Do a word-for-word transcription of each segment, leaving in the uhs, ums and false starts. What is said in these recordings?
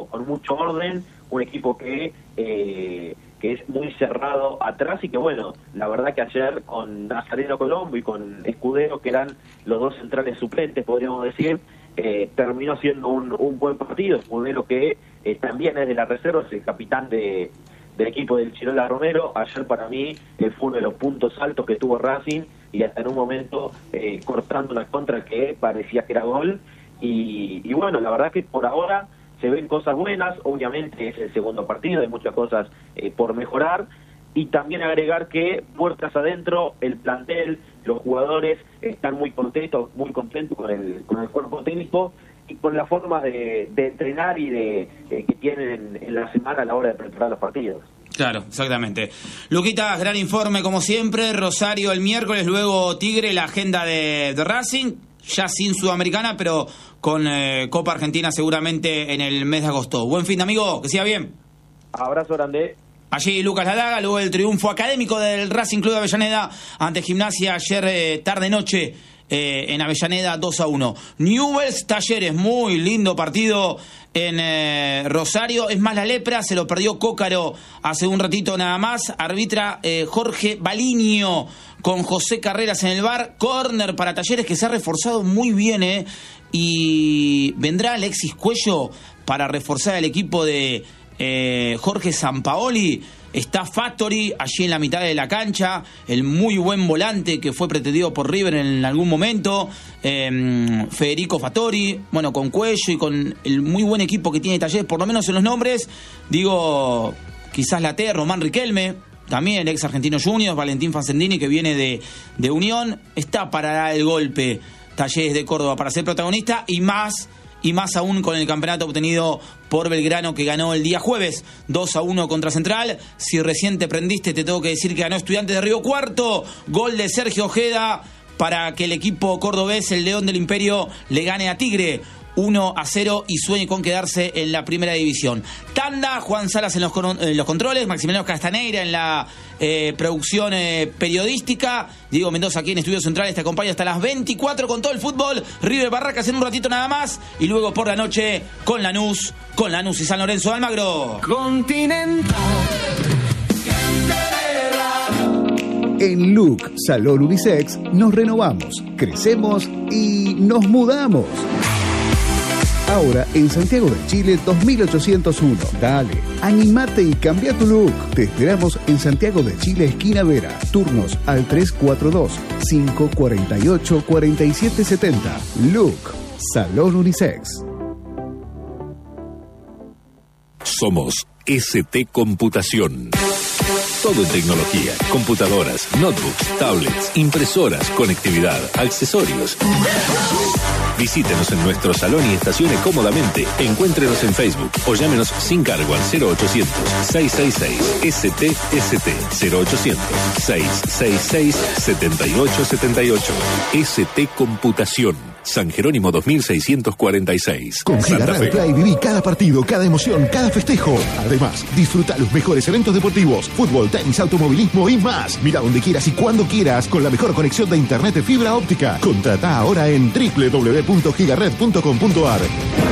mucho con mucho orden, un equipo que eh, que es muy cerrado atrás y que bueno, la verdad que ayer con Nazareno Colombo y con Escudero, que eran los dos centrales suplentes, podríamos decir, eh, terminó siendo un, un buen partido. Escudero, que eh, también es de la reserva, es el capitán de del equipo del Chirola Romero. Ayer para mí eh, fue uno de los puntos altos que tuvo Racing, y hasta en un momento eh, cortando una contra que parecía que era gol, y, y bueno, la verdad que por ahora se ven cosas buenas. Obviamente es el segundo partido, hay muchas cosas eh, por mejorar, y también agregar que puertas adentro, el plantel, los jugadores están muy contentos, muy contentos con el, con el cuerpo técnico y con la forma de, de entrenar y de eh, que tienen en, en la semana a la hora de preparar los partidos. Claro, exactamente. Luquitas, gran informe como siempre. Rosario el miércoles, luego Tigre, la agenda de, de Racing, ya sin Sudamericana, pero con eh, Copa Argentina seguramente en el mes de agosto. Buen fin, amigo, que siga bien. Abrazo grande. Allí Lucas Ladaga, luego el triunfo académico del Racing Club de Avellaneda ante Gimnasia ayer eh, tarde-noche eh, en Avellaneda, dos a uno. Newell's Talleres, muy lindo partido en eh, Rosario. Es más, la lepra se lo perdió Cócaro hace un ratito nada más. Arbitra eh, Jorge Baliño con José Carreras en el V A R. Córner para Talleres, que se ha reforzado muy bien, eh. Y vendrá Alexis Cuello para reforzar el equipo de eh, Jorge Sampaoli. Está Fattori allí en la mitad de la cancha, el muy buen volante que fue pretendido por River en algún momento, eh, Federico Fattori, bueno, con Cuello y con el muy buen equipo que tiene Talleres, por lo menos en los nombres, digo, quizás la T, Román Riquelme, también el ex Argentino Juniors, Valentín Facendini, que viene de, de Unión, está para dar el golpe Talleres de Córdoba para ser protagonista, y más y más aún con el campeonato obtenido por Belgrano, que ganó el día jueves dos a uno contra Central. Si recién te prendiste, te tengo que decir que ganó Estudiantes de Río Cuarto, gol de Sergio Ojeda para que el equipo cordobés, el León del Imperio, le gane a Tigre uno a cero y sueñe con quedarse en la primera división. Tanda, Juan Salas en los, en los controles, Maximiliano Castaneira en la eh, producción eh, periodística, Diego Mendoza aquí en Estudios Centrales te acompaña hasta las veinticuatro con todo el fútbol. River Barracas en un ratito nada más, y luego por la noche con Lanús, con Lanús y San Lorenzo de Almagro. Continental. En Look Salón Unisex nos renovamos, crecemos y nos mudamos. Ahora en Santiago de Chile dos mil ochocientos uno. Dale, animate y cambia tu look. Te esperamos en Santiago de Chile, esquina Vera. Turnos al tres cuatro dos, cinco cuatro ocho, cuatro siete siete cero. Look Salón Unisex. Somos S T Computación. Todo en tecnología, computadoras, notebooks, tablets, impresoras, conectividad, accesorios. Visítenos en nuestro salón y estacione cómodamente. Encuéntrenos en Facebook o llámenos sin cargo al cero ochocientos, seiscientos sesenta y seis S T S T, cero ochocientos, seiscientos sesenta y seis, setenta y ocho setenta y ocho. S T Computación, San Jerónimo dos mil seiscientos cuarenta y seis. Con Gigaret Play viví cada partido, cada emoción, cada festejo. Además, disfruta los mejores eventos deportivos, fútbol, tenis, automovilismo y más. Mira donde quieras y cuando quieras con la mejor conexión de internet de fibra óptica. Contrata ahora en doble u doble u doble u punto gigaret punto com punto a r.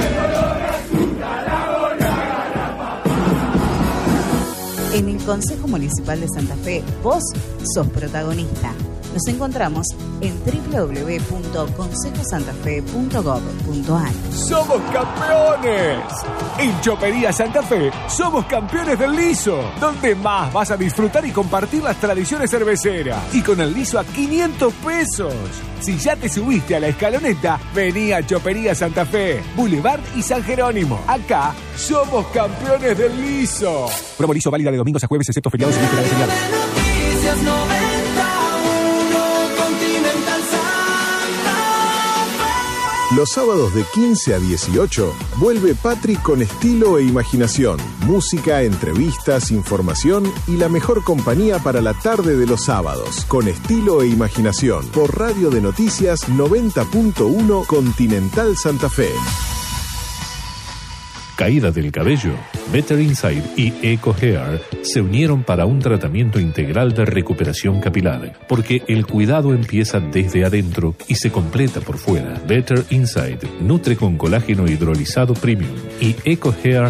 En el Consejo Municipal de Santa Fe, vos sos protagonista. Nos encontramos en doble u doble u doble u punto consejo santa fe punto gob punto a r. ¡Somos campeones! En Chopería Santa Fe somos campeones del liso, donde más vas a disfrutar y compartir las tradiciones cerveceras. Y con el liso a quinientos pesos. Si ya te subiste a la escaloneta, vení a Chopería Santa Fe, Boulevard y San Jerónimo. Acá somos campeones del liso. Promo liso válida de domingos a jueves, excepto feriados y vísperas de señal. Los sábados de quince a dieciocho vuelve Patri con estilo e imaginación, música, entrevistas, información y la mejor compañía para la tarde de los sábados. Con estilo e imaginación por Radio de Noticias noventa punto uno Continental Santa Fe. Caída del cabello, Better Inside y Eco Hair se unieron para un tratamiento integral de recuperación capilar, porque el cuidado empieza desde adentro y se completa por fuera. Better Inside nutre con colágeno hidrolizado premium y Eco Hair